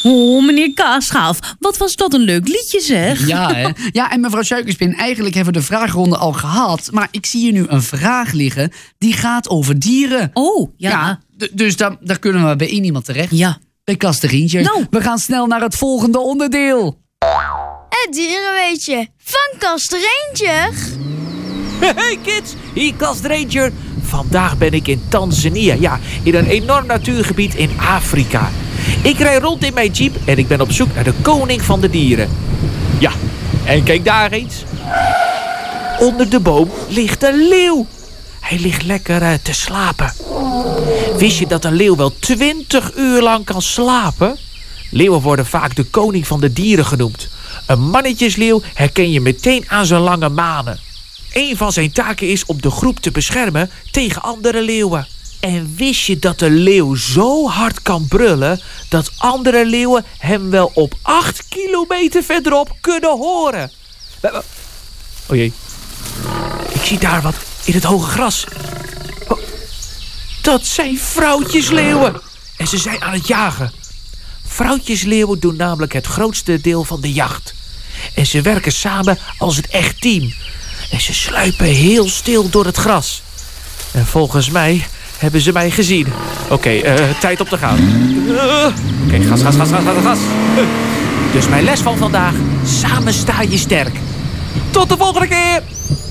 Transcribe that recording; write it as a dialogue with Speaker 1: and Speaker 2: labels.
Speaker 1: Oh, meneer Kaasschaaf, wat was dat een leuk liedje, zeg.
Speaker 2: Ja, hè? Ja, en mevrouw Suikerspin, eigenlijk hebben we de vraagronde al gehad. Maar ik zie hier nu een vraag liggen die gaat over dieren.
Speaker 1: Oh, ja.
Speaker 2: Dus daar kunnen we bij één iemand terecht.
Speaker 1: Ja.
Speaker 2: Bij Kastelientje.
Speaker 1: Nou.
Speaker 2: We gaan snel naar het volgende onderdeel.
Speaker 3: Het dierenweetje van Kastereentje.
Speaker 4: Hey kids, hier Kast Ranger. Vandaag ben ik in Tanzania, ja, in een enorm natuurgebied in Afrika. Ik rij rond in mijn jeep en ik ben op zoek naar de koning van de dieren. Ja, en kijk daar eens. Onder de boom ligt een leeuw. Hij ligt lekker te slapen. Wist je dat een leeuw wel 20 uur lang kan slapen? Leeuwen worden vaak de koning van de dieren genoemd. Een mannetjesleeuw herken je meteen aan zijn lange manen. Een van zijn taken is om de groep te beschermen tegen andere leeuwen. En wist je dat de leeuw zo hard kan brullen dat andere leeuwen hem wel op 8 kilometer verderop kunnen horen? O jee, ik zie daar wat in het hoge gras. Oh, dat zijn vrouwtjesleeuwen. En ze zijn aan het jagen. Vrouwtjesleeuwen doen namelijk het grootste deel van de jacht. En ze werken samen als het echt team. En ze sluipen heel stil door het gras. En volgens mij hebben ze mij gezien. Oké, tijd om te gaan. Oké, gas. Dus mijn les van vandaag. Samen sta je sterk. Tot de volgende keer!